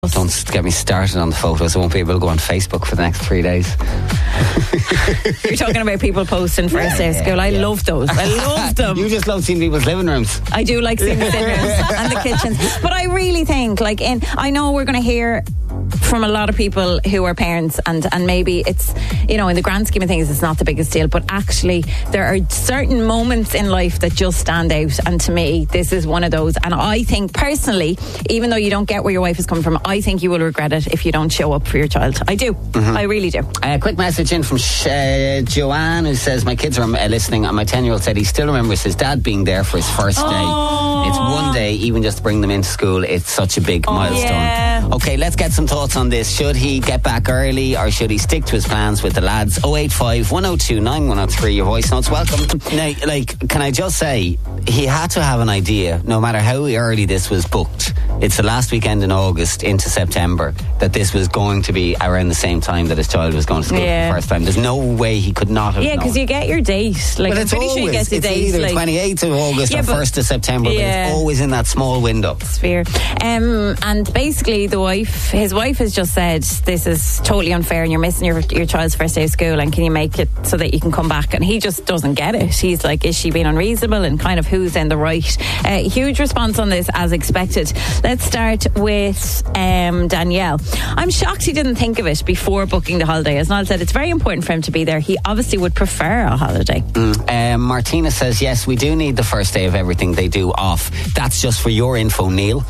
Don't get me started on the photos. I won't be able to go on Facebook for the next 3 days. You're talking about people posting first day of school. I love those. I love them. You just love seeing people's living rooms. I do like seeing the living rooms and the kitchens. But I really think, I know we're going to hear from a lot of people who are parents, and maybe it's, in the grand scheme of things, it's not the biggest deal, but actually there are certain moments in life that just stand out, and to me this is one of those. And I think personally, even though you don't get where your wife is coming from, I think you will regret it if you don't show up for your child. I do. I really do. A quick message in from Joanne, who says, my kids are listening, and my 10-year-old said he still remembers his dad being there for his first day. It's one day, even just to bring them into school, it's such a big milestone. Yeah. Okay, let's get some thoughts on this. Should he get back early, or should he stick to his plans with the lads? 085 102 9103, your voice notes. Welcome. Now, can I just say, he had to have an idea, no matter how early this was booked. It's the last weekend in August into September, that this was going to be around the same time that his child was going to school for the first time. There's no way he could not have known. because you get your date. But it's I'm pretty always, sure you get the it's date. either 28th of August or 1st of September, but it's always in that small window. Sphere. And basically his wife has just said, this is totally unfair and you're missing your child's first day of school, and can you make it so that you can come back? And he just doesn't get it. He's like, is she being unreasonable, and kind of who's in the right? Huge response on this, as expected. Let's start with Danielle. I'm shocked he didn't think of it before booking the holiday. As Niall said, it's very important for him to be there. He obviously would prefer a holiday. Martina says, yes, we do need the first day of everything they do off. That's just for your info, Neil.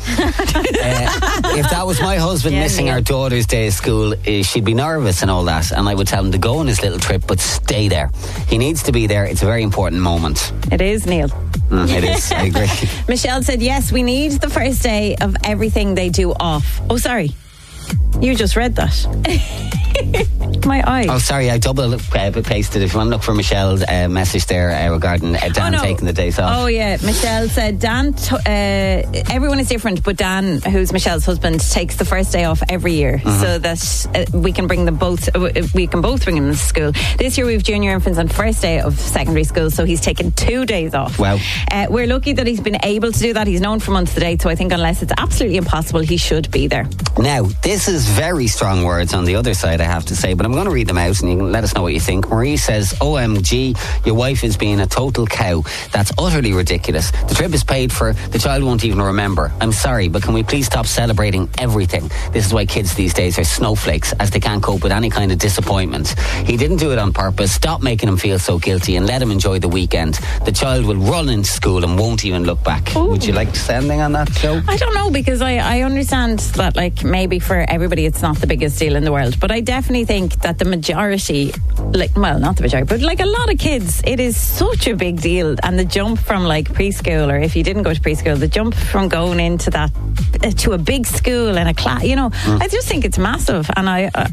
If that was my husband missing our daughter's day of school, she'd be nervous and all that, and I would tell him to go on his little trip, but stay there. He needs to be there. It's a very important moment. It is, Neil. It is, I agree. Michelle said, yes, we need the first day of everything they do off. Oh, sorry. You just read that. My eye. Oh, sorry, I double pasted. If you want to look for Michelle's message there regarding Dan taking the days off. Oh, yeah. Michelle said, Dan, everyone is different, but Dan, who's Michelle's husband, takes the first day off every year so that we can bring them both. We can both bring them to school. This year we have junior infants on first day of secondary school, so he's taken 2 days off. Wow. We're lucky that he's been able to do that. He's known for months to date, so I think unless it's absolutely impossible, he should be there. Now, this is very strong words on the other side, I have to say, but I'm going to read them out and you can let us know what you think. Marie says, OMG, your wife is being a total cow. That's utterly ridiculous. The trip is paid for. The child won't even remember. I'm sorry, but can we please stop celebrating everything? This is why kids these days are snowflakes, as they can't cope with any kind of disappointment. He didn't do it on purpose. Stop making him feel so guilty and let him enjoy the weekend. The child will run into school and won't even look back. Ooh. Would you like to say anything on that, Joe? I don't know, because I understand that maybe for everybody it's not the biggest deal in the world, but I definitely think that the majority, not the majority, but a lot of kids, it is such a big deal. And the jump from preschool, or if you didn't go to preschool, the jump from going into that to a big school and a class, I just think it's massive, and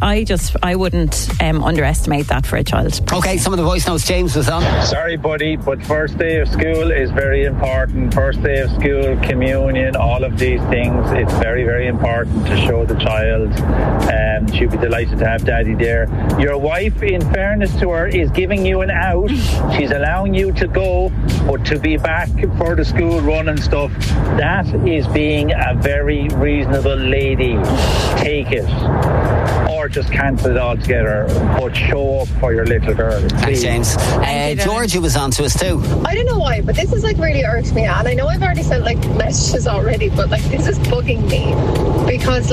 I wouldn't underestimate that for a child. Okay, some of the voice notes James was on. Sorry, buddy, but first day of school is very important. First day of school, communion, all of these things, it's very, very important to show the child. She'll be delighted to have daddy there. Your wife, in fairness to her, is giving you an out. She's allowing you to go, but to be back for the school run and stuff, that is being a very reasonable lady. Take it. Or just cancel it all together, but show up for your little girl. Thanks, James. Georgia was on to us too. I don't know why, but this is really irks me, and I know I've already sent messages already, but this is bugging me, because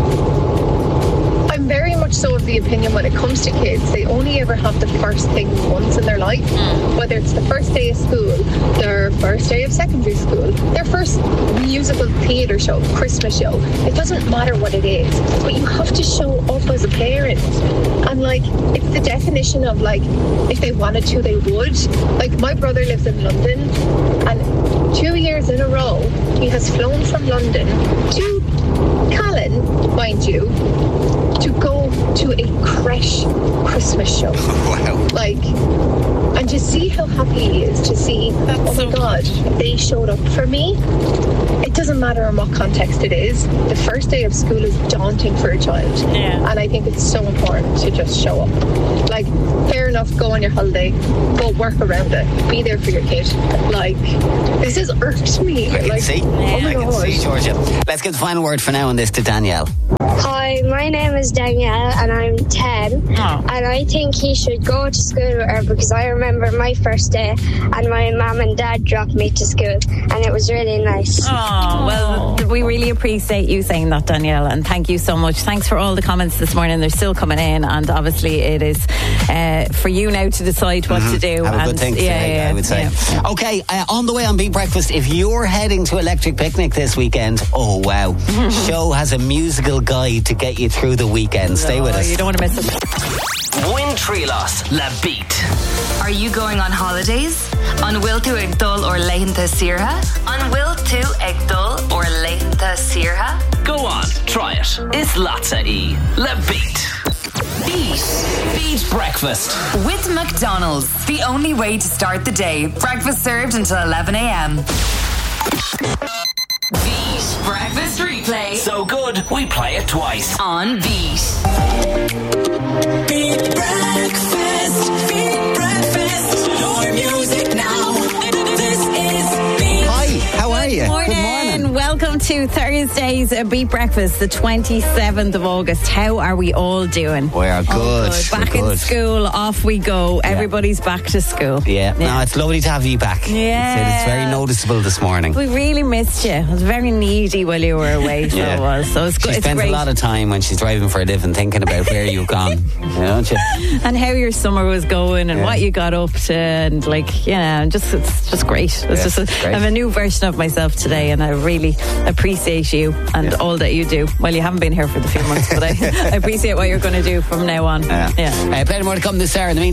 I'm very much so of the opinion when it comes to kids, they only ever have the first thing once in their life, whether it's the first day of school, their first day of secondary school, their first musical theatre show, Christmas show. It doesn't matter what it is, but you have to show up as a parent. And it's the definition of if they wanted to, they would. My brother lives in London, and 2 years in a row he has flown from London to Callan, mind you, to go to a creche Christmas show. Wow. And to see how happy he is, to see, oh my God, they showed up. For me, it doesn't matter in what context it is. The first day of school is daunting for a child. Yeah. And I think it's so important to just show up. Like, fair enough, go on your holiday, but work around it. Be there for your kid. Like, this has irked me. I can see. Oh my I can God. see, Georgia. Let's get the final word for now on this to Danielle. Hi, my name is Danielle and I'm 10 and I think he should go to school with her because I remember my first day and my mum and dad dropped me to school and it was really nice. Oh, well, we really appreciate you saying that, Danielle, and thank you so much. Thanks for all the comments this morning. They're still coming in, and obviously it is for you now to decide what to do. Have a good thing today, I would say. Yeah. Okay, on the way on Beat Breakfast, if you're heading to Electric Picnic this weekend, oh wow, Show has a musical guide to get you through the weekend. Stay with us. You don't want to miss it. Win Trilos La Beat. Are you going on holidays? On Will to Egdol or Leighton Sirha? On Will to Egdol or Leighton Sirha? Go on, try it. It's Latza E. La Beat. Beat Breakfast. With McDonald's, the only way to start the day. Breakfast served until 11 a.m. Beat Breakfast Replay. So good, we play it twice. On Beat. Beat Breakfast. Beat Breakfast. Your music now. This is Beat. Hi, how are you? Morning. Good morning. Welcome to Thursday's Beat Breakfast, the 27th of August. How are we all doing? We are good. Back We're in good. school, off we go. Everybody's back to school. Yeah, no, it's lovely to have you back. Yeah. It's very noticeable this morning. We really missed you. I was very needy while you were away, so it was. So it's good. She It's spends great. a lot of time when she's driving for a living thinking about where you've gone, don't you? And how your summer was going and what you got up to, and like, you know, it's just great. It's just great. I'm a new version of myself today, and I really appreciate you and all that you do. Well, you haven't been here for the few months, but I appreciate what you're going to do from now on. Plenty more to come this hour. In the meantime,